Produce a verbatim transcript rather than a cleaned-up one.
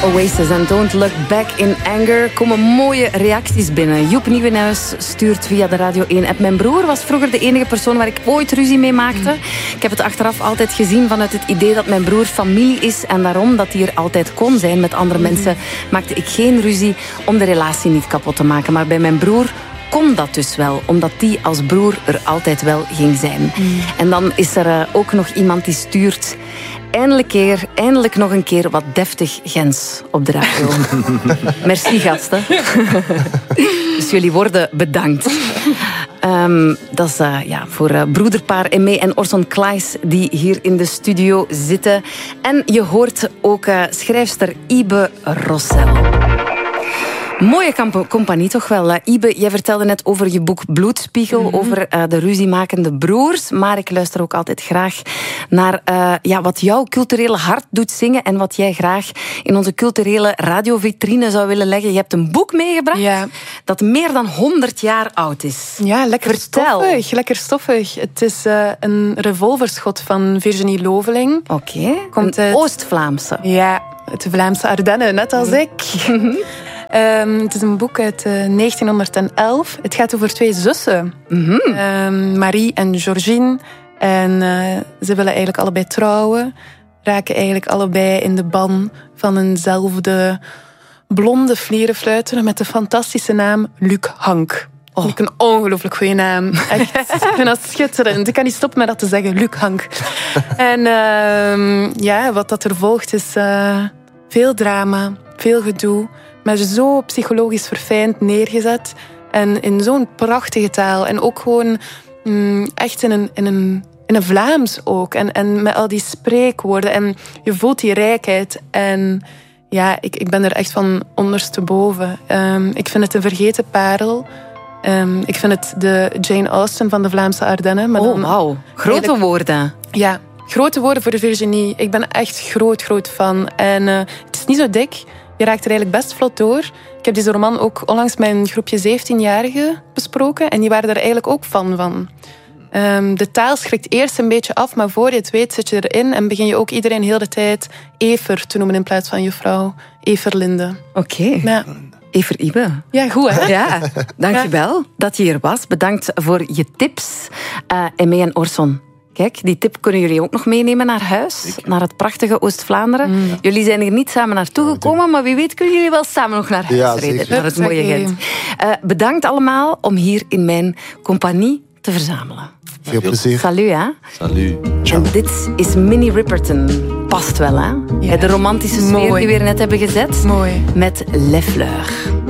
Oasis en Don't Look Back in Anger. Komen mooie reacties binnen. Joep Nieuwenhuis stuurt via de Radio één-app. Mijn broer was vroeger de enige persoon waar ik ooit ruzie mee maakte. Ik heb het achteraf altijd gezien vanuit het idee dat mijn broer familie is en daarom dat hij er altijd kon zijn met andere mensen, maakte ik geen ruzie om de relatie niet kapot te maken. Maar bij mijn broer kon dat dus wel, omdat die als broer er altijd wel ging zijn. Mm. En dan is er uh, ook nog iemand die stuurt: Eindelijk, keer, eindelijk nog een keer wat deftig Gens op de radio. Merci, gasten. Dus jullie worden bedankt. Um, dat is uh, ja, voor uh, broederpaar Aimé en Orson Claes die hier in de studio zitten. En je hoort ook uh, schrijfster Ibe Rossel. Mooie kamp- compagnie toch wel. Uh, Ibe, jij vertelde net over je boek Bloedspiegel, mm-hmm. over uh, de ruziemakende broers. Maar ik luister ook altijd graag naar uh, ja, wat jouw culturele hart doet zingen en wat jij graag in onze culturele radiovitrine zou willen leggen. Je hebt een boek meegebracht ja. dat meer dan honderd jaar oud is. Ja, lekker Vertel. stoffig. Lekker stoffig. Het is uh, een revolverschot van Virginie Loveling. Oké, okay. Komt een uit... Oost-Vlaamse. Ja, uit de Vlaamse Ardennen, net als ik. Um, het is een boek uit uh, negentienhonderdelf. Het gaat over twee zussen. Mm-hmm. Um, Marie en Georgine. En uh, ze willen eigenlijk allebei trouwen. Raken eigenlijk allebei in de ban van eenzelfde blonde vlierenfluiter met de fantastische naam Luc Hank. Oh. Vind ik een ongelooflijk goede naam. Echt, ik vind dat schitterend. Ik kan niet stoppen met dat te zeggen, Luc Hank. En uh, ja, wat dat er volgt is uh, veel drama, veel gedoe, maar zo psychologisch verfijnd neergezet. En in zo'n prachtige taal. En ook gewoon mm, echt in een, in een, in een Vlaams ook. En, en met al die spreekwoorden. En je voelt die rijkheid. En ja, ik, ik ben er echt van ondersteboven. Um, ik vind het een vergeten parel. Um, ik vind het de Jane Austen van de Vlaamse Ardennen. Maar oh, wauw. Grote woorden. Ja, grote woorden voor Virginie. Ik ben echt groot, groot fan. En uh, het is niet zo dik. Je raakt er eigenlijk best vlot door. Ik heb deze roman ook onlangs met een groepje zeventienjarigen besproken. En die waren er eigenlijk ook fan van. Um, de taal schrikt eerst een beetje af, maar voor je het weet zit je erin. En begin je ook iedereen heel de tijd Ever te noemen in plaats van juffrouw Everlinde. Oké. Okay. Ja. Ever Ibe. Ja, goed hè? Ja, dankjewel ja. dat je hier was. Bedankt voor je tips. Uh, Aimé en Orson. Kijk, die tip kunnen jullie ook nog meenemen naar huis. Ik. Naar het prachtige Oost-Vlaanderen. Mm. Jullie zijn hier niet samen naartoe gekomen, maar wie weet kunnen jullie wel samen nog naar huis ja, rijden. Zeker. Naar het mooie Gent. Uh, bedankt allemaal om hier in mijn compagnie te verzamelen. Veel plezier. Salut, hè. Salut. En dit is Minnie Riperton. Past wel, hè. Ja. De romantische sfeer Mooi. die we weer net hebben gezet. Mooi. Met Les Fleurs.